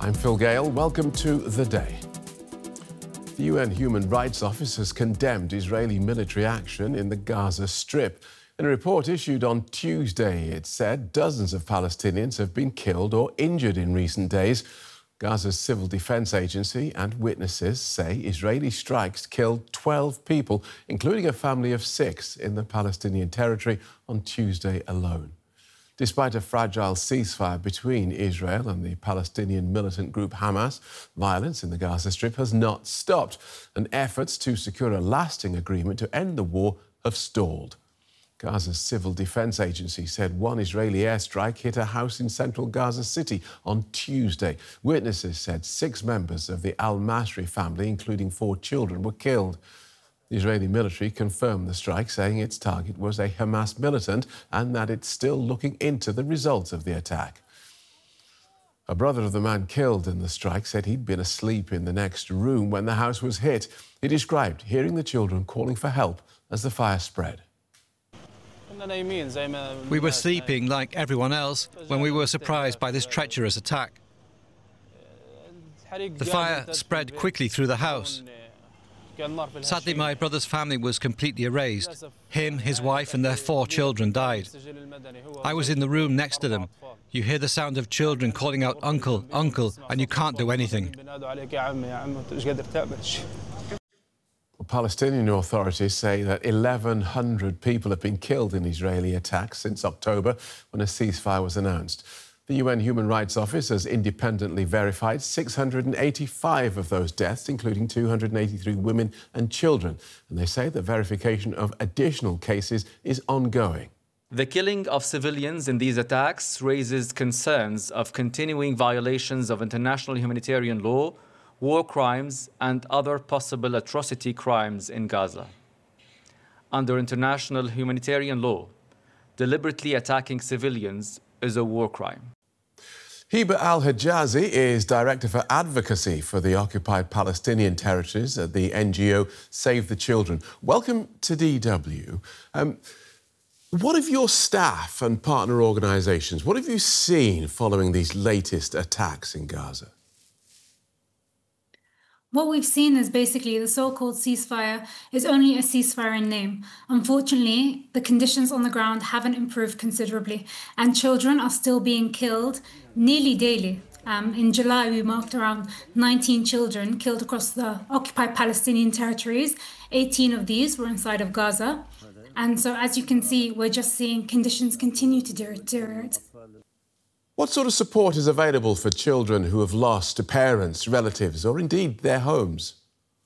I'm Phil Gale. Welcome to The Day. The UN Human Rights Office has condemned Israeli military action in the Gaza Strip. In a report issued on Tuesday, it said dozens of Palestinians have been killed or injured in recent days. Gaza's Civil Defense Agency and witnesses say Israeli strikes killed 12 people, including a family of 6 in the Palestinian territory on Tuesday alone. Despite a fragile ceasefire between Israel and the Palestinian militant group Hamas, violence in the Gaza Strip has not stopped, and efforts to secure a lasting agreement to end the war have stalled. Gaza's Civil Defense Agency said one Israeli airstrike hit a house in central Gaza City on Tuesday. Witnesses said 6 members of the al-Masri family, including 4 children, were killed. The Israeli military confirmed the strike, saying its target was a Hamas militant and that it's still looking into the results of the attack. A brother of the man killed in the strike said he'd been asleep in the next room when the house was hit. He described hearing the children calling for help as the fire spread. We were sleeping like everyone else when we were surprised by this treacherous attack. The fire spread quickly through the house. Sadly, my brother's family was completely erased. Him, his wife and their 4 children died. I was in the room next to them. You hear the sound of children calling out, "Uncle, uncle," and you can't do anything. Palestinian authorities say that 1,100 people have been killed in Israeli attacks since October, when a ceasefire was announced. The UN Human Rights Office has independently verified 685 of those deaths, including 283 women and children. And they say the verification of additional cases is ongoing. The killing of civilians in these attacks raises concerns of continuing violations of international humanitarian law, war crimes, and other possible atrocity crimes in Gaza. Under international humanitarian law, deliberately attacking civilians is a war crime. Hiba Al-Hijazi is Director for Advocacy for the Occupied Palestinian Territories at the NGO Save the Children. Welcome to DW. What have your staff and partner organisations, what have you seen following these latest attacks in Gaza? What we've seen is basically the so-called ceasefire is only a ceasefire in name. Unfortunately, the conditions on the ground haven't improved considerably, and children are still being killed nearly daily. In July, we marked around 19 children killed across the occupied Palestinian territories. 18 of these were inside of Gaza. And so, as you can see, we're just seeing conditions continue to deteriorate. What sort of support is available for children who have lost parents, relatives, or indeed their homes?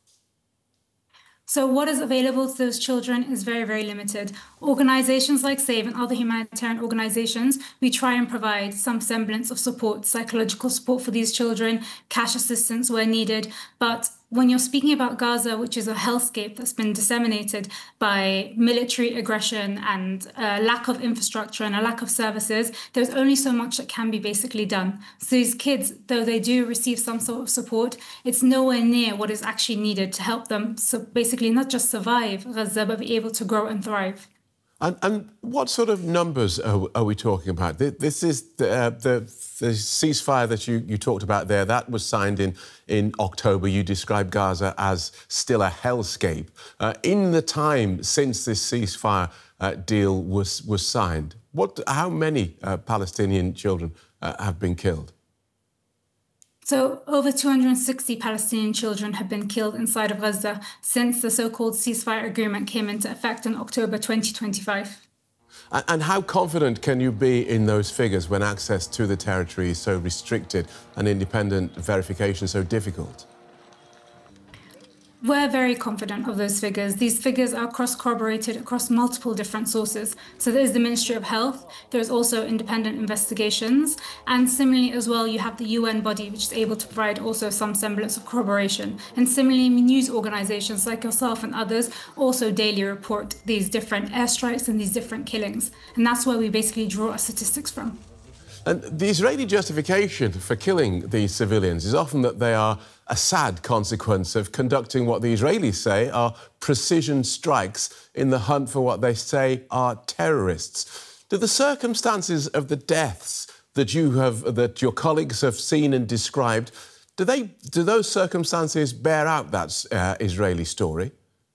So what is available to those children is very, very limited. Organisations like SAVE and other humanitarian organisations, we try and provide some semblance of support, psychological support for these children, cash assistance where needed. But when you're speaking about Gaza, which is a hellscape that's been disseminated by military aggression and a lack of infrastructure and a lack of services, there's only so much that can be basically done. So these kids, though they do receive some sort of support, it's nowhere near what is actually needed to help them so basically not just survive Gaza, but be able to grow and thrive. And what sort of numbers are we talking about? This is the ceasefire that you talked about there. That was signed in October. You described Gaza as still a hellscape. In the time since this ceasefire deal was signed, how many Palestinian children have been killed? So over 260 Palestinian children have been killed inside of Gaza since the so-called ceasefire agreement came into effect in October 2025. And how confident can you be in those figures when access to the territory is so restricted and independent verification so difficult? We're very confident of those figures. These figures are cross-corroborated across multiple different sources. So there's the Ministry of Health, there's also independent investigations, and similarly as well, you have the UN body, which is able to provide also some semblance of corroboration. And similarly, news organizations like yourself and others also daily report these different airstrikes and these different killings. And that's where we basically draw our statistics from. And the Israeli justification for killing these civilians is often that they are a sad consequence of conducting what the Israelis say are precision strikes in the hunt for what they say are terrorists. Do the circumstances of the deaths that your colleagues have seen and described, do those circumstances bear out that Israeli story?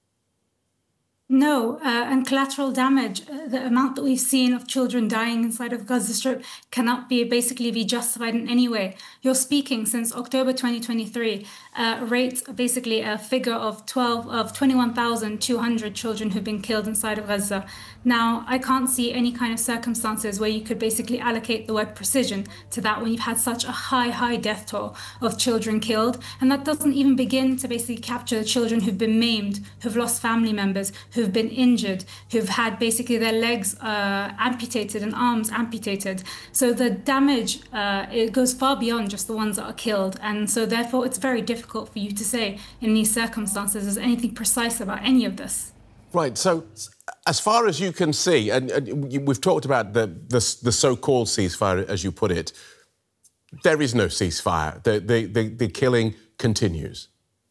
No, and collateral damage, the amount that we've seen of children dying inside of Gaza Strip cannot basically be justified in any way. You're speaking since October 2023, basically a figure of 21,200 children who've been killed inside of Gaza. Now, I can't see any kind of circumstances where you could basically allocate the word precision to that when you've had such a high death toll of children killed. And that doesn't even begin to basically capture the children who've been maimed, who've lost family members, who've been injured, who've had basically their legs amputated and arms amputated. So the damage, it goes far beyond just the ones that are killed. And so therefore, it's very difficult for you to say in these circumstances there's anything precise about any of this. Right. So as far as you can see, and we've talked about the so-called ceasefire, as you put it, there is no ceasefire. The killing continues.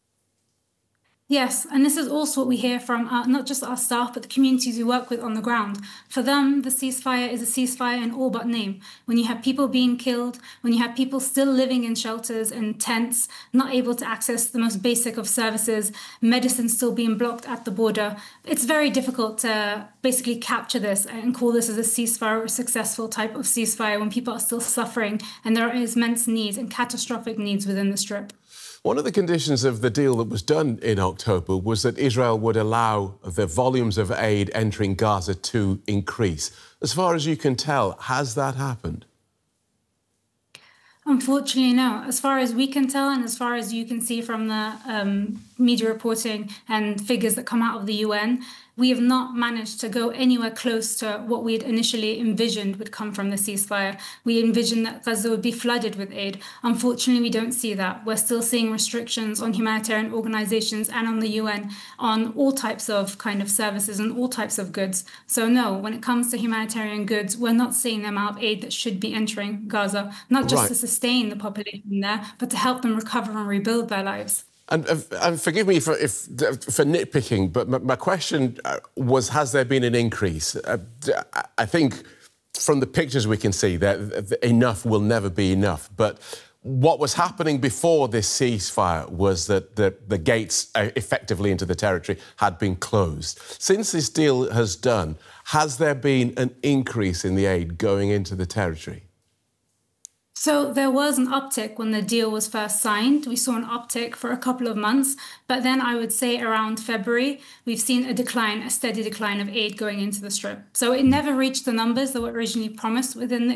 Yes, and this is also what we hear from not just our staff, but the communities we work with on the ground. For them, the ceasefire is a ceasefire in all but name. When you have people being killed, when you have people still living in shelters and tents, not able to access the most basic of services, medicine still being blocked at the border, it's very difficult to basically capture this and call this as a ceasefire or a successful type of ceasefire when people are still suffering and there are immense needs and catastrophic needs within the Strip. One of the conditions of the deal that was done in October was that Israel would allow the volumes of aid entering Gaza to increase. As far as you can tell, has that happened? Unfortunately, no. As far as we can tell and as far as you can see from the media reporting and figures that come out of the UN, we have not managed to go anywhere close to what we had initially envisioned would come from the ceasefire. We envisioned that Gaza would be flooded with aid. Unfortunately, we don't see that. We're still seeing restrictions on humanitarian organizations and on the UN on all types of kind of services and all types of goods. So no, when it comes to humanitarian goods, we're not seeing the amount of aid that should be entering Gaza, not just to sustain the population there, but to help them recover and rebuild their lives. And forgive me for nitpicking, but my question was, has there been an increase? I think from the pictures we can see that enough will never be enough. But what was happening before this ceasefire was that the gates effectively into the territory had been closed. Since this deal has done, has there been an increase in the aid going into the territory? So there was an uptick when the deal was first signed. We saw an uptick for a couple of months, but then I would say around February, we've seen a steady decline of aid going into the Strip. So it never reached the numbers that were originally promised within the